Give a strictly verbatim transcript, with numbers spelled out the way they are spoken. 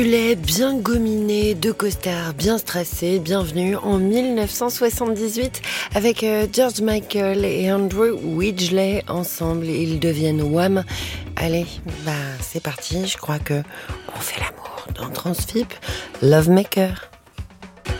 Pull bien gominé, deux costards bien stressés, bienvenue en dix-neuf cent soixante-dix-huit avec euh, George Michael et Andrew Widgley ensemble, ils deviennent Wham. Allez, bah c'est parti, je crois que on fait l'amour dans Transfip Lovemaker.